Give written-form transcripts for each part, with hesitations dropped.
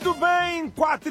Muito bem,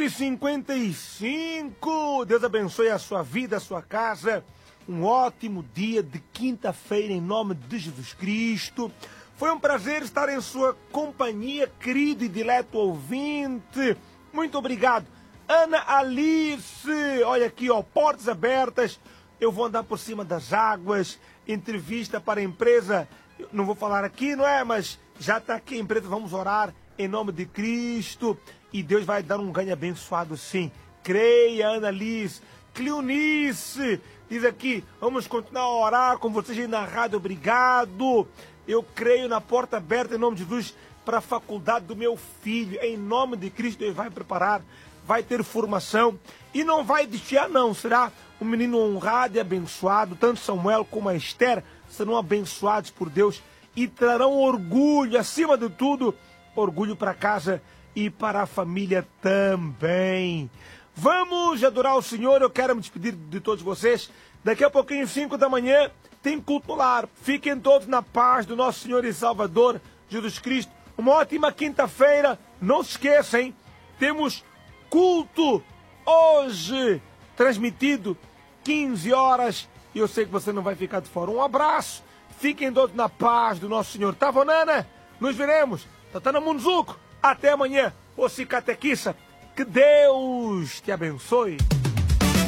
4h55. Deus abençoe a sua vida, a sua casa. Um ótimo dia de quinta-feira em nome de Jesus Cristo. Foi um prazer estar em sua companhia, querido e dileto ouvinte. Muito obrigado. Ana Alice, olha aqui, ó, portas abertas. Eu vou andar por cima das águas. Entrevista para a empresa. Eu não vou falar aqui, não é? Mas já está aqui a empresa. Vamos orar em nome de Cristo. E Deus vai dar um ganho abençoado, sim. Creia, Ana Alice. Cleonice diz aqui, vamos continuar a orar com vocês aí na rádio, obrigado. Eu creio na porta aberta em nome de Jesus para a faculdade do meu filho. Em nome de Cristo, Deus vai preparar, vai ter formação e não vai desfiar não. Será um menino honrado e abençoado. Tanto Samuel como a Esther serão abençoados por Deus e trarão orgulho, acima de tudo, orgulho para casa e para a família também. Vamos adorar o Senhor. Eu quero me despedir de todos vocês. Daqui a pouquinho, 5 da manhã, tem culto no lar. Fiquem todos na paz do nosso Senhor e Salvador, Jesus Cristo. Uma ótima quinta-feira. Não se esqueçam, hein? Temos culto hoje, transmitido 15 horas. E eu sei que você não vai ficar de fora. Um abraço. Fiquem todos na paz do nosso Senhor. Tá, Vonana? Nos veremos. Tatana Munzuco. Até amanhã. Ô Cicatequiça. Que Deus te abençoe.